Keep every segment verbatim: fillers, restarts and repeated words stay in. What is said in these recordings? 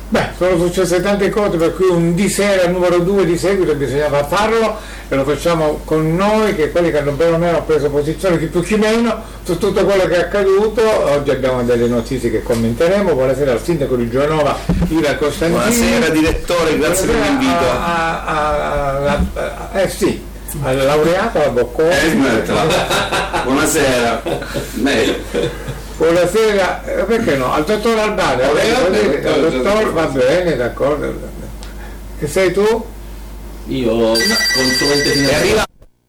Beh, sono successe tante cose per cui un di sera numero due di seguito bisognava farlo e lo facciamo con noi, che quelli che hanno bene o meno preso posizione, chi più chi meno, su tutto quello che è accaduto. Oggi abbiamo delle notizie che commenteremo. Buonasera al sindaco di Giulianova, Ira Costantini. Buonasera direttore, grazie per l'invito. A, a, a, a, a, eh sì, al laureato, alla Bocconi. Eh, buonasera. Buonasera, eh, perché no? Al dottor Albani, al dottor, dottor, va bene, d'accordo. Che sei tu? Io consulente finanziario.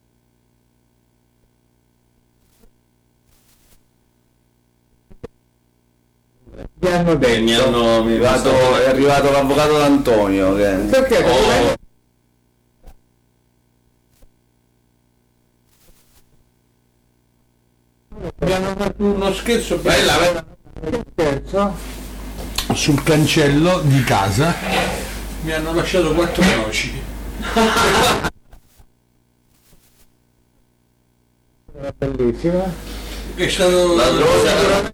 Mi hanno detto. Mi hanno, mi è, arrivato, è arrivato l'avvocato D'Antonio. Che... Perché? Oh. Mi hanno fatto uno scherzo Bella, bella. Scherzo? sul cancello di casa, mi hanno lasciato quattro noci. Bellissima. È stato La droga.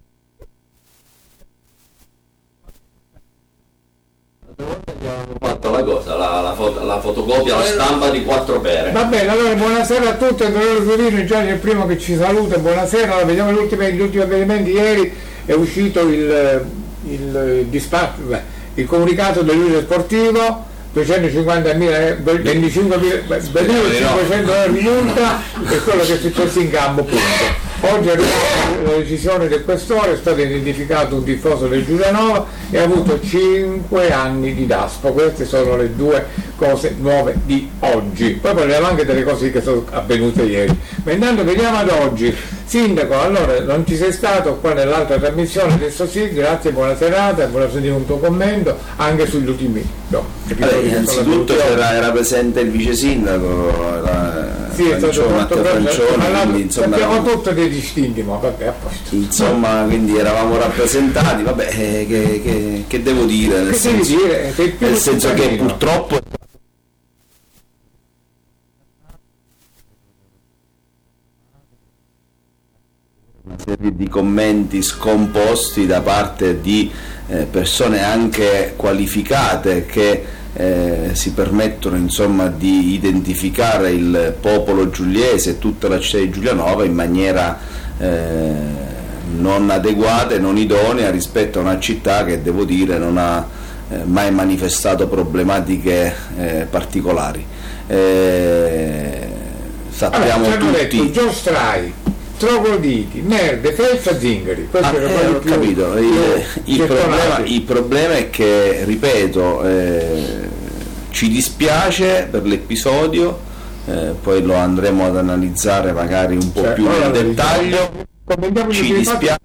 Fatto la cosa, la, la, foto, la fotocopia, la stampa di quattro pere. Va bene, allora buonasera a tutti, Antonio Guerino, già è il primo che ci saluta, buonasera. Allora, vediamo gli ultimi, gli ultimi avvenimenti. Ieri è uscito il, il, dispatch, beh, il comunicato dell'Unione Sportivo, duecentocinquantamila, venticinquemila, cinquecento euro di multa e quello che è successo in campo, punto. Oggi è arrivata la decisione del questore, è stato identificato un tifoso del Giulianova e ha avuto cinque anni di daspo. Queste sono le due cose nuove di oggi. Poi parliamo anche delle cose che sono avvenute ieri. Ma intanto veniamo ad oggi. Sindaco, allora non ci sei stato qua nell'altra trasmissione, adesso sì, grazie, buona serata, volevo sentire un tuo commento anche sugli ultimi no, Allora, innanzitutto era, era presente il vice sindaco, la, sì, è stato molto Francione, insomma, abbiamo tutto dei distinti, ma vabbè, a posto. Insomma, quindi eravamo rappresentati, vabbè, eh, che, che, che devo dire, nel che senso, dire? nel senso che purtroppo una serie di commenti scomposti da parte di eh, persone anche qualificate che eh, si permettono insomma di identificare il popolo giuliese e tutta la città di Giulianova in maniera eh, non adeguata e non idonea rispetto a una città che, devo dire, non ha eh, mai manifestato problematiche eh, particolari. Eh, sappiamo allora, tutti detto, giostrai, trogloditi, merde, felsa, zingari. Ah, eh, ho capito. Il, il, problema, il problema è che, ripeto, eh, ci dispiace per l'episodio, eh, poi lo andremo ad analizzare magari un po' cioè, più nel dettaglio. Ci dispiace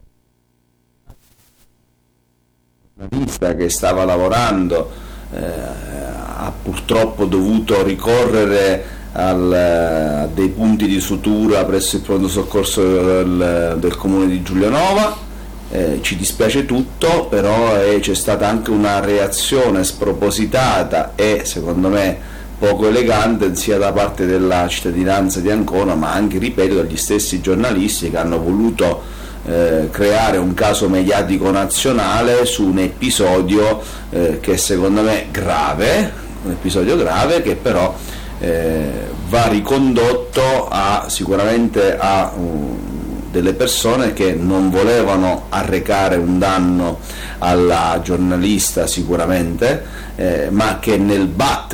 una giornalista che stava lavorando eh, ha purtroppo dovuto ricorrere Al, a dei punti di sutura presso il pronto soccorso del, del comune di Giulianova. Eh, ci dispiace tutto, però eh, c'è stata anche una reazione spropositata e secondo me poco elegante sia da parte della cittadinanza di Ancona, ma anche, ripeto, dagli stessi giornalisti che hanno voluto eh, creare un caso mediatico nazionale su un episodio eh, che secondo me è grave, un episodio grave che però Eh, va ricondotto a, sicuramente a uh, delle persone che non volevano arrecare un danno alla giornalista sicuramente, eh, ma che nel battere